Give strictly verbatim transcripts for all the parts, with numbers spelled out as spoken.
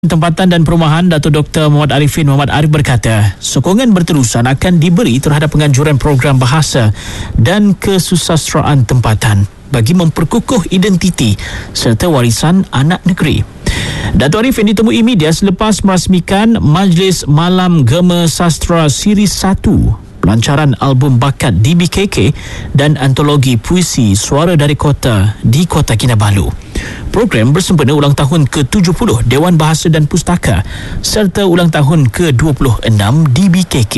Tempatan dan Perumahan Datuk Doktor Muhammad Arifin Muhammad Arif berkata, sokongan berterusan akan diberi terhadap penganjuran program bahasa dan kesusasteraan tempatan bagi memperkukuh identiti serta warisan anak negeri. Datuk Arifin ditemui media selepas merasmikan Majlis Malam Gema Sastra Siri satu, pelancaran album bakat D B K K dan antologi puisi Suara dari Kota di Kota Kinabalu. Program bersempena ulang tahun ke tujuh puluh Dewan Bahasa dan Pustaka serta ulang tahun ke dua puluh enam D B K K.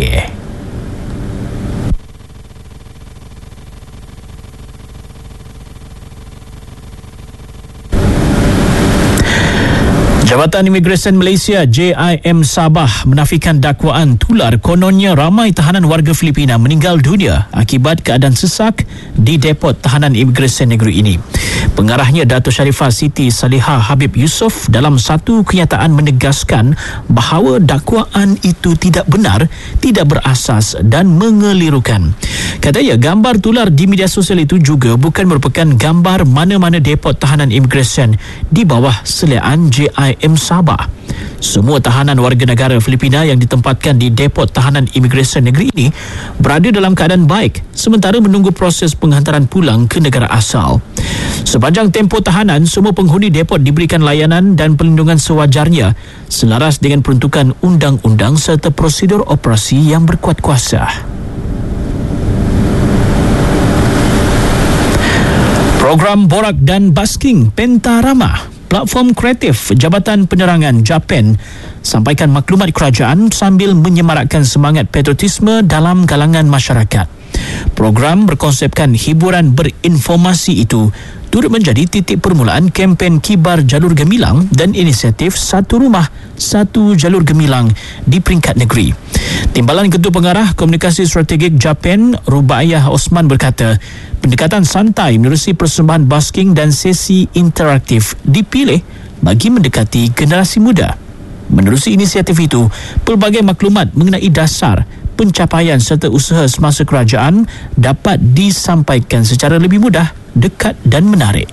Jabatan Imigresen Malaysia J I M Sabah menafikan dakwaan tular kononnya ramai tahanan warga Filipina meninggal dunia akibat keadaan sesak di depot tahanan imigresen negeri ini. Pengarahnya Dato' Sharifah Siti Salihah Habib Yusof dalam satu kenyataan menegaskan bahawa dakwaan itu tidak benar, tidak berasas dan mengelirukan. Katanya gambar tular di media sosial itu juga bukan merupakan gambar mana-mana depot tahanan imigresen di bawah seliaan J I M Sabah. Semua tahanan warga negara Filipina yang ditempatkan di depot tahanan imigresen negeri ini berada dalam keadaan baik sementara menunggu proses penghantaran pulang ke negara asal. Sepanjang tempoh tahanan, semua penghuni depot diberikan layanan dan perlindungan sewajarnya selaras dengan peruntukan undang-undang serta prosedur operasi yang berkuat kuasa. Program Borak dan Basking Pentarama, platform kreatif Jabatan Penerangan Japan, sampaikan maklumat kerajaan sambil menyemarakkan semangat patriotisme dalam kalangan masyarakat. Program berkonsepkan hiburan berinformasi itu turut menjadi titik permulaan kempen Kibar Jalur Gemilang dan inisiatif Satu Rumah, Satu Jalur Gemilang di peringkat negeri. Timbalan Ketua Pengarah Komunikasi Strategik Japan, Rubaiyah Osman berkata, pendekatan santai menerusi persembahan basking dan sesi interaktif dipilih bagi mendekati generasi muda. Menerusi inisiatif itu, pelbagai maklumat mengenai dasar, pencapaian serta usaha semasa kerajaan dapat disampaikan secara lebih mudah, dekat dan menarik.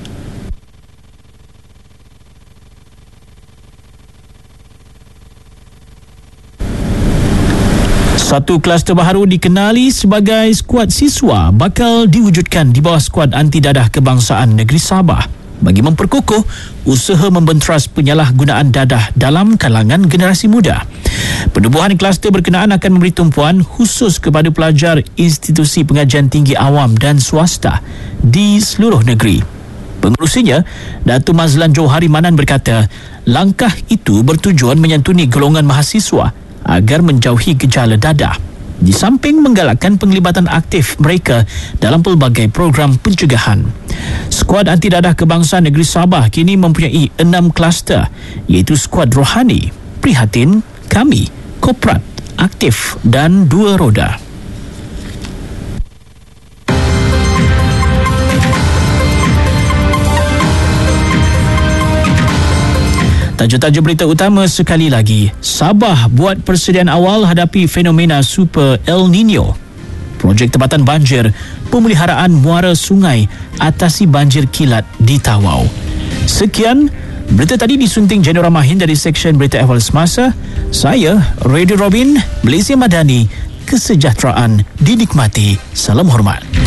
Satu kluster baharu dikenali sebagai skuad siswa bakal diwujudkan di bawah skuad anti dadah kebangsaan negeri Sabah bagi memperkukuh usaha membenteras penyalahgunaan dadah dalam kalangan generasi muda. Penubuhan kluster berkenaan akan memberi tumpuan khusus kepada pelajar institusi pengajian tinggi awam dan swasta di seluruh negeri. Pengerusinya, Datuk Mazlan Johari Manan berkata, langkah itu bertujuan menyantuni golongan mahasiswa agar menjauhi gejala dadah, di samping menggalakkan penglibatan aktif mereka dalam pelbagai program pencegahan. Skuad anti dadah kebangsaan negeri Sabah kini mempunyai enam kluster, iaitu skuad rohani, prihatin, kami, koprat, aktif dan dua roda. Tajuk-tajuk berita utama sekali lagi. Sabah buat persediaan awal hadapi fenomena Super El Nino. Projek tempatan banjir, pemeliharaan muara sungai, atasi banjir kilat di Tawau. Sekian, berita tadi disunting Jenera Mahin dari Seksyen Berita Ehwal Semasa. Saya, Radio Robin, Malaysia Madani. Kesejahteraan dinikmati. Salam hormat.